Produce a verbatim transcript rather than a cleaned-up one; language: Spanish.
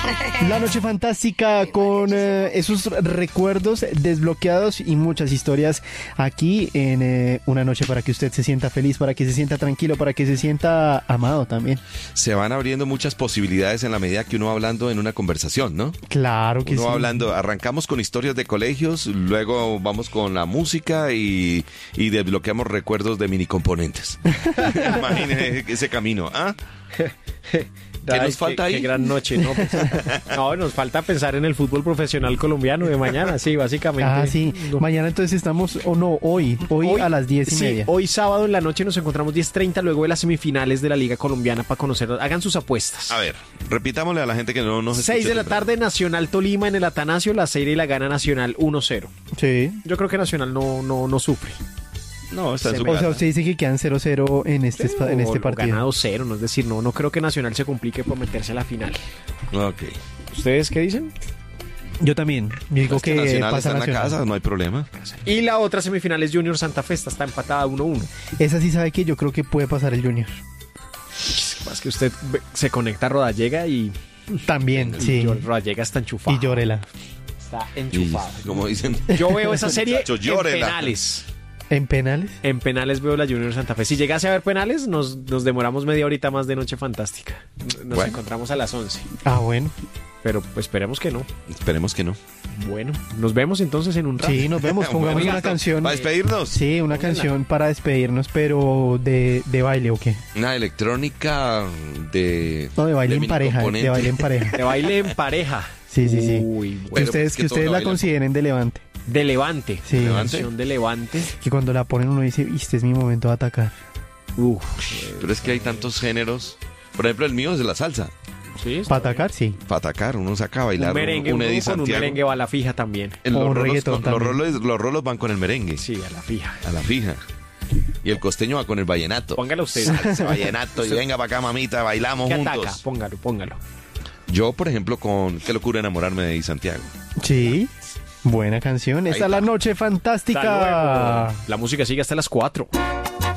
La noche fantástica con eh, esos recuerdos desbloqueados y muchas historias aquí en eh, una noche para que usted se sienta feliz, para que se sienta tranquilo, para que se sienta amado también. Se van abriendo muchas posibilidades en la medida que uno va hablando en una conversación, ¿no? Claro que uno sí. va hablando, arrancamos con historias de colegios, luego vamos con la música y, y desbloqueamos recuerdos de mini componentes. Imagínese ese camino, ¿ah? ¿Qué nos falta qué, ahí? Qué gran noche, ¿no? Pues, no, nos falta pensar en el fútbol profesional colombiano de mañana, sí, básicamente. Ah, sí. No. Mañana entonces estamos, o no, hoy, hoy, hoy a las diez y sí, media. Hoy sábado en la noche nos encontramos diez treinta luego de las semifinales de la Liga Colombiana para conocer, hagan sus apuestas. A ver, repitámosle a la gente que no nos escucha seis de la temprano. tarde, Nacional Tolima en el Atanasio, la serie la gana Nacional uno cero. Sí. Yo creo que Nacional no, no, no sufre. No, está en Se su me- O sea, casa. usted dice que quedan cero cero en este, espa- en este O- o partido. ganado cero, no es decir, no, no creo que Nacional se complique por meterse a la final. Ok. ¿Ustedes qué dicen? Yo también. Yo digo Es que que Nacional pasa está en la Nacional. casa, no hay problema. Y la otra semifinal es Junior Santa Fe, esta está empatada uno uno. Esa sí sabe que yo creo que puede pasar el Junior. Más que usted ve- se conecta a Rodallega y, También, y sí. yo- Rodallega está enchufado. Y Llorela. Está Y, enchufado. como dicen, Yo veo esa serie Muchacho, en llórela. penales. ¿En penales? En penales veo la Junior Santa Fe. Si llegase a ver penales, nos, nos demoramos media horita más de Noche Fantástica. Nos Bueno. encontramos a las once. Ah, bueno. Pero pues, esperemos que no. esperemos que no. Bueno, nos vemos entonces en un rato. Sí, nos vemos. Pongamos Bueno, una listo. canción. ¿Para despedirnos? Sí, una canción para despedirnos, pero de, de baile o qué. Una electrónica de... No, de baile en mini pareja. De componente. baile en pareja. De baile en pareja. Sí, sí, sí. Uy, Que Bueno, ustedes, pues, que que todos ustedes la la bailan. consideren de levante. de Levante. Sí. Levante. Canción de Levante. Que cuando la ponen uno dice, este es mi momento de atacar. Uf. Pero es que hay tantos géneros. Por ejemplo, el mío es de la salsa. Sí, está Para bien. atacar, sí. Para atacar, uno saca a bailar Un merengue, un, uno Eddie con un Santiago. merengue va a la fija también. En O los, un rolos, reggaetón los, también. rolos, los rolos van con el merengue, Sí, a la fija. a la fija. Y el costeño va con el vallenato. Póngalo usted. Salsa, vallenato, y venga para acá, mamita, bailamos ¿Qué juntos. ataca? Póngalo, póngalo. Yo, por ejemplo, con Qué locura enamorarme de Eddie Santiago. Sí. Buena canción. Esta es la está. noche Hasta fantástica. luego. La música sigue hasta las cuatro.